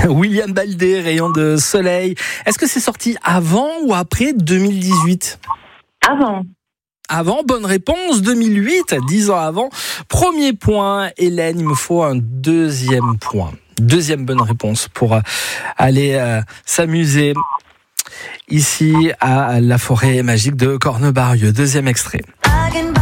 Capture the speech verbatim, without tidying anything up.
William Baldé, Rayon de soleil. Est-ce que c'est sorti avant ou après deux mille dix-huit ? Avant. Avant, bonne réponse, deux mille huit, dix ans avant. Premier point, Hélène, il me faut un deuxième point. Deuxième bonne réponse pour aller euh, s'amuser ici à la forêt magique de Cornebarieux. Deuxième extrait.